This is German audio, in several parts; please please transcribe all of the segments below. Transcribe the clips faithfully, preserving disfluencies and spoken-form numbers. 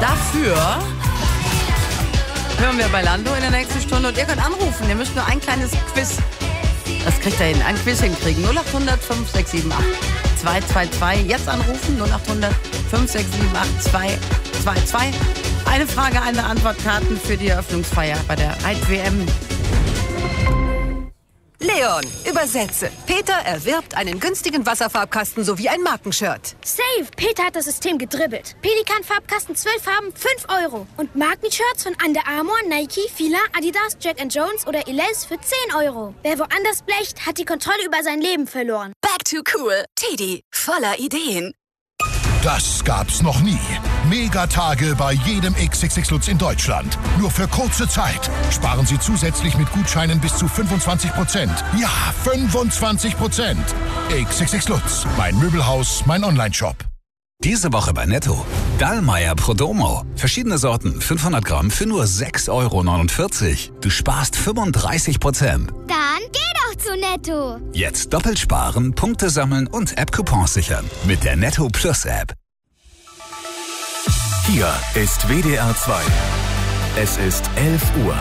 Dafür hören wir bei Lando in der nächsten Stunde und ihr könnt anrufen. Ihr müsst nur ein kleines Quiz. Das kriegt ihr hin. Ein Quiz hinkriegen. null acht hundert fünf sechs sieben acht zwei zwei zwei. Jetzt anrufen. null acht hundert fünf sechs sieben acht zwei zwei zwei. Eine Frage, eine Antwort, Karten für die Eröffnungsfeier bei der Reit-W M. Leon, übersetze. Peter erwirbt einen günstigen Wasserfarbkasten sowie ein Markenshirt. Safe! Peter hat das System gedribbelt. Pelikan-Farbkasten, zwölf Farben, fünf Euro. Und Markenshirts von Under Armour, Nike, Fila, Adidas, Jack and Jones oder Elize für zehn Euro. Wer woanders blecht, hat die Kontrolle über sein Leben verloren. Back to cool. Teddy, voller Ideen. Das gab's noch nie. Megatage bei jedem X X X Lutz in Deutschland. Nur für kurze Zeit. Sparen Sie zusätzlich mit Gutscheinen bis zu fünfundzwanzig Prozent. Ja, fünfundzwanzig Prozent. X X X Lutz. Mein Möbelhaus, mein Onlineshop. Diese Woche bei Netto. Dallmayr Prodomo. Verschiedene Sorten, fünfhundert Gramm für nur sechs Euro neunundvierzig. Du sparst fünfunddreißig Prozent. Dann geh doch zu Netto. Jetzt doppelt sparen, Punkte sammeln und App-Coupons sichern. Mit der Netto Plus App. Hier ist W D R zwei. Es ist elf Uhr.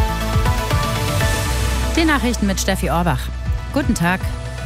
Die Nachrichten mit Steffi Orbach. Guten Tag.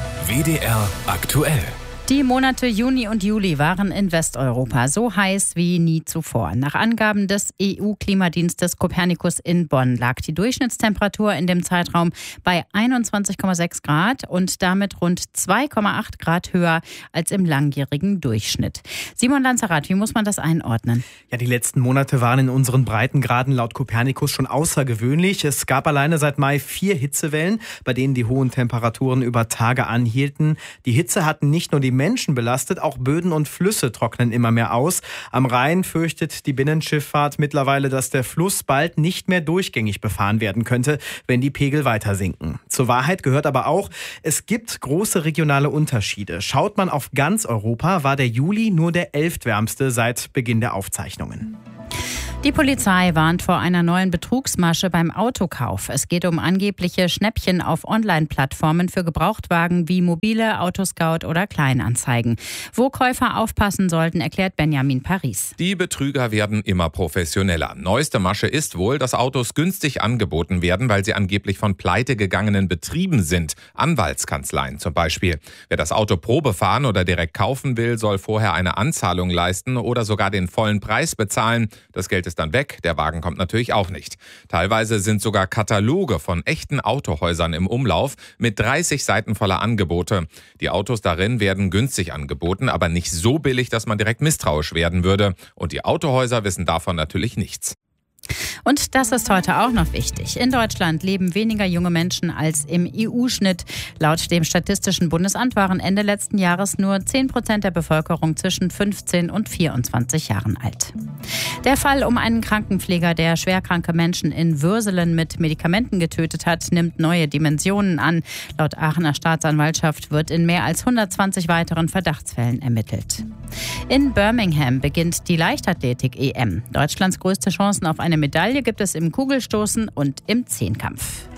W D R aktuell. Die Monate Juni und Juli waren in Westeuropa so heiß wie nie zuvor. Nach Angaben des E U-Klimadienstes Copernicus in Bonn lag die Durchschnittstemperatur in dem Zeitraum bei einundzwanzig Komma sechs Grad und damit rund zwei Komma acht Grad höher als im langjährigen Durchschnitt. Simon Lanzerath, wie muss man das einordnen? Ja, die letzten Monate waren in unseren Breitengraden laut Copernicus schon außergewöhnlich. Es gab alleine seit Mai vier Hitzewellen, bei denen die hohen Temperaturen über Tage anhielten. Die Hitze hatten nicht nur die Menschen belastet, auch Böden und Flüsse trocknen immer mehr aus. Am Rhein fürchtet die Binnenschifffahrt mittlerweile, dass der Fluss bald nicht mehr durchgängig befahren werden könnte, wenn die Pegel weiter sinken. Zur Wahrheit gehört aber auch, es gibt große regionale Unterschiede. Schaut man auf ganz Europa, war der Juli nur der elftwärmste seit Beginn der Aufzeichnungen. Die Polizei warnt vor einer neuen Betrugsmasche beim Autokauf. Es geht um angebliche Schnäppchen auf Online-Plattformen für Gebrauchtwagen wie Mobile, Autoscout oder Kleinanzeigen. Wo Käufer aufpassen sollten, erklärt Benjamin Paris. Die Betrüger werden immer professioneller. Neueste Masche ist wohl, dass Autos günstig angeboten werden, weil sie angeblich von pleitegegangenen Betrieben sind. Anwaltskanzleien zum Beispiel. Wer das Auto Probe fahren oder direkt kaufen will, soll vorher eine Anzahlung leisten oder sogar den vollen Preis bezahlen. Das Geld ist dann weg, der Wagen kommt natürlich auch nicht. Teilweise sind sogar Kataloge von echten Autohäusern im Umlauf mit dreißig Seiten voller Angebote. Die Autos darin werden günstig angeboten, aber nicht so billig, dass man direkt misstrauisch werden würde. Und die Autohäuser wissen davon natürlich nichts. Und das ist heute auch noch wichtig. In Deutschland leben weniger junge Menschen als im E U-Schnitt. Laut dem Statistischen Bundesamt waren Ende letzten Jahres nur zehn Prozent der Bevölkerung zwischen fünfzehn und vierundzwanzig Jahren alt. Der Fall um einen Krankenpfleger, der schwerkranke Menschen in Würselen mit Medikamenten getötet hat, nimmt neue Dimensionen an. Laut Aachener Staatsanwaltschaft wird in mehr als hundertzwanzig weiteren Verdachtsfällen ermittelt. In Birmingham beginnt die Leichtathletik-E M. Deutschlands größte Chancen auf eine Medaille gibt es im Kugelstoßen und im Zehnkampf.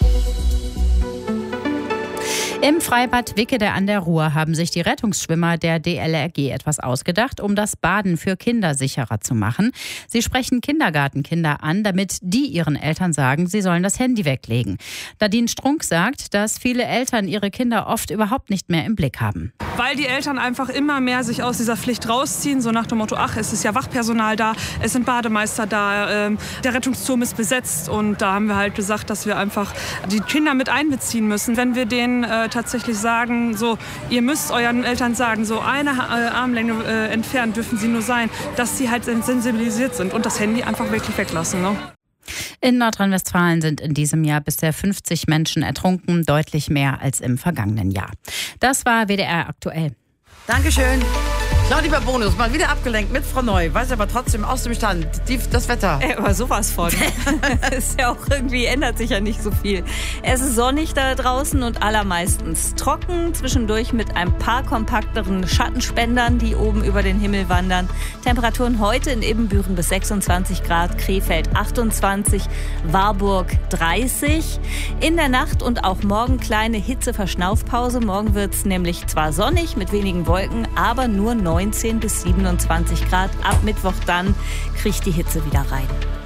Im Freibad Wickede an der Ruhr haben sich die Rettungsschwimmer der D L R G etwas ausgedacht, um das Baden für Kinder sicherer zu machen. Sie sprechen Kindergartenkinder an, damit die ihren Eltern sagen, sie sollen das Handy weglegen. Nadine Strunk sagt, dass viele Eltern ihre Kinder oft überhaupt nicht mehr im Blick haben. Weil die Eltern einfach immer mehr sich aus dieser Pflicht rausziehen, so nach dem Motto, ach, es ist ja Wachpersonal da, es sind Bademeister da, ähm, der Rettungsturm ist besetzt und da haben wir halt gesagt, dass wir einfach die Kinder mit einbeziehen müssen. Wenn wir denen äh, tatsächlich sagen, so, ihr müsst euren Eltern sagen, so eine äh, Armlänge äh, entfernt dürfen sie nur sein, dass sie halt sensibilisiert sind und das Handy einfach wirklich weglassen, ne? In Nordrhein-Westfalen sind in diesem Jahr bisher fünfzig Menschen ertrunken, deutlich mehr als im vergangenen Jahr. Das war W D R aktuell. Dankeschön. Claudia Bonus, mal wieder abgelenkt mit Frau Neu, weiß aber trotzdem aus dem Stand, die, das Wetter. Ey, aber sowas von. Ist ja auch irgendwie, ändert sich ja nicht so viel. Es ist sonnig da draußen und allermeistens trocken, zwischendurch mit ein paar kompakteren Schattenspendern, die oben über den Himmel wandern. Temperaturen heute in Ibbenbüren bis sechsundzwanzig Grad, Krefeld achtundzwanzig, Warburg dreißig. In der Nacht und auch morgen kleine Hitze-Verschnaufpause. Morgen wird es nämlich zwar sonnig mit wenigen Wolken, aber nur neun neunzehn bis siebenundzwanzig Grad. Ab Mittwoch dann kriegt die Hitze wieder rein.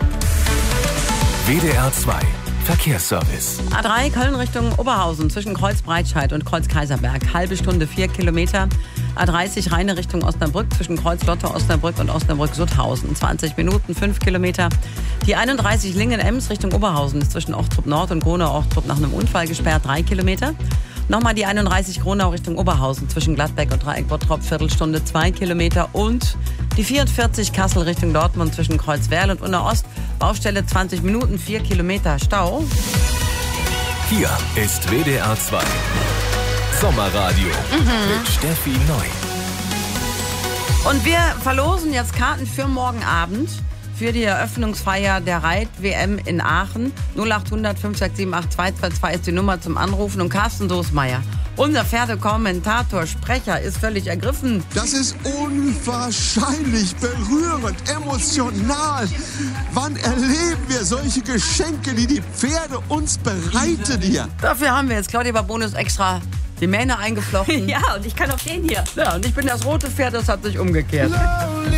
W D R zwei Verkehrsservice. A drei Köln Richtung Oberhausen zwischen Kreuz-Breitscheid und Kreuz-Kaiserberg. Halbe Stunde, vier Kilometer. A dreißig Rheine Richtung Osnabrück zwischen Kreuz-Lotte, Osnabrück und Osnabrück-Sutthausen. zwanzig Minuten, fünf Kilometer. Die einunddreißig Lingen-Ems Richtung Oberhausen ist zwischen Ochtrup Nord und Gronau-Ochtrup nach einem Unfall gesperrt. drei Kilometer. Nochmal die einunddreißig Gronau Richtung Oberhausen zwischen Gladbeck und Dreieck-Bottrop. Viertelstunde, zwei Kilometer. Und die vierundvierzig Kassel Richtung Dortmund zwischen Kreuzwerl und Unna-Ost. Baustelle zwanzig Minuten, vier Kilometer Stau. Hier ist W D R zwei Sommerradio Mhm. mit Steffi Neu. Und wir verlosen jetzt Karten für morgen Abend für die Eröffnungsfeier der Reit-W M in Aachen. null acht hundert fünf sechs sieben acht zwei zwei zwei ist die Nummer zum Anrufen. Und Carsten Doßmeier, unser Pferdekommentator, Sprecher, ist völlig ergriffen. Das ist unwahrscheinlich berührend, emotional. Wann erleben wir solche Geschenke, die die Pferde uns bereiten hier? Dafür haben wir jetzt Claudia Babonus extra die Mähne eingeflochten. Ja, und ich kann auch den hier. Ja, und ich bin das rote Pferd, das hat sich umgekehrt.